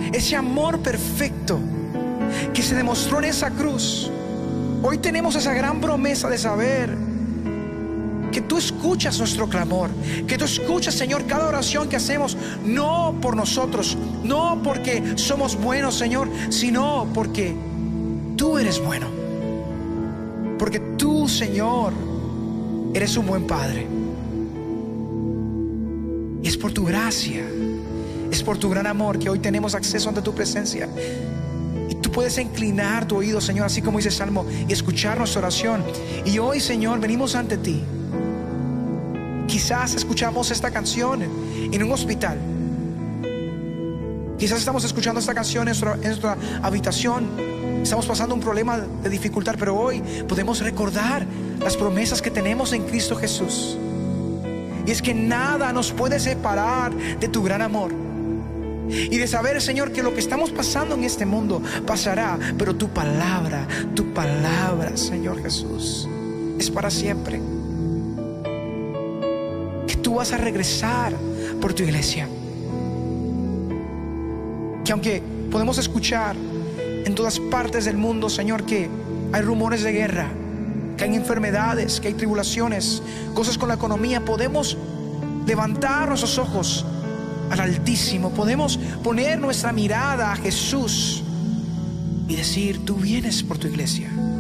ese amor perfecto que se demostró en esa cruz. Hoy tenemos esa gran promesa de saber que tú escuchas nuestro clamor, que tú escuchas, Señor, cada oración que hacemos, no por nosotros, no porque somos buenos, Señor, sino porque tú eres bueno, porque tú, Señor, eres un buen Padre. Y es por tu gracia, es por tu gran amor que hoy tenemos acceso ante tu presencia. Y tú puedes inclinar tu oído, Señor, así como dice el Salmo, y escuchar nuestra oración. Y hoy, Señor, venimos ante ti. Quizás escuchamos esta canción en un hospital. Quizás estamos escuchando esta canción en nuestra habitación. Estamos pasando un problema de dificultad, pero hoy podemos recordar las promesas que tenemos en Cristo Jesús. Y es que nada nos puede separar de tu gran amor. Y de saber, Señor, que lo que estamos pasando en este mundo pasará, pero tu palabra, Señor Jesús, es para siempre. Que tú vas a regresar por tu iglesia. Que aunque podemos escuchar en todas partes del mundo, Señor, que hay rumores de guerra, que hay enfermedades, que hay tribulaciones, cosas con la economía, podemos levantar nuestros ojos al Altísimo, podemos poner nuestra mirada a Jesús y decir: tú vienes por tu iglesia.